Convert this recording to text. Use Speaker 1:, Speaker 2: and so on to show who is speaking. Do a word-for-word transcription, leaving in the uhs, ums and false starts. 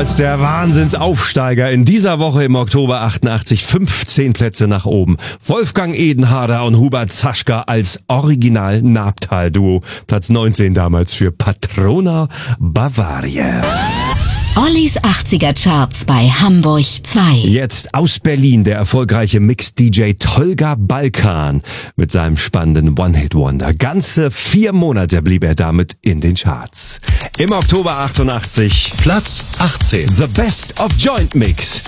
Speaker 1: als der Wahnsinnsaufsteiger in dieser Woche im Oktober achtundachtzig fünfzehn Plätze nach oben. Wolfgang Edenharder und Hubert Zaschka als Original-Nabtal-Duo. Platz neunzehn damals für Patrona Bavaria.
Speaker 2: Ollis achtziger Charts bei Hamburg zwei.
Speaker 1: Jetzt aus Berlin der erfolgreiche Mix-D J Tolga Balkan mit seinem spannenden One-Hit-Wonder. Ganze vier Monate blieb er damit in den Charts. Im Oktober achtundachtzig
Speaker 3: Platz achtzehn.
Speaker 1: The Best of Joint Mix.